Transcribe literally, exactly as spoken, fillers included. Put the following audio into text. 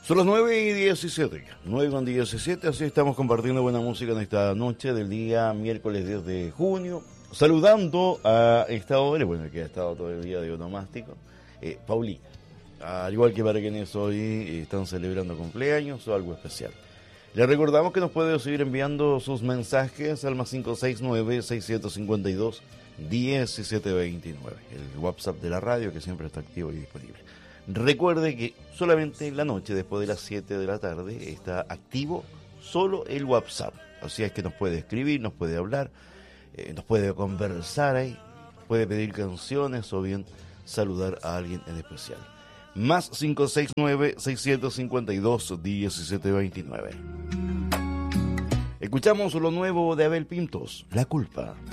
Son las nueve y diecisiete, nueve con diecisiete, así estamos compartiendo buena música en esta noche del día miércoles diez de junio. Saludando a esta hora, bueno, que ha estado todo el día de onomástico, eh, Paulina. Al igual que para quienes hoy están celebrando cumpleaños o algo especial. Les recordamos que nos puede seguir enviando sus mensajes al más cinco seis nueve, seis siete cinco dos, uno siete dos nueve, el WhatsApp de la radio que siempre está activo y disponible. Recuerde que solamente en la noche, después de las siete de la tarde, está activo solo el WhatsApp. Así es que nos puede escribir, nos puede hablar, eh, nos puede conversar ahí, puede pedir canciones o bien saludar a alguien en especial. Más cinco seis nueve, seis siete cinco dos, uno siete dos nueve. Escuchamos lo nuevo de Abel Pintos, La Culpa.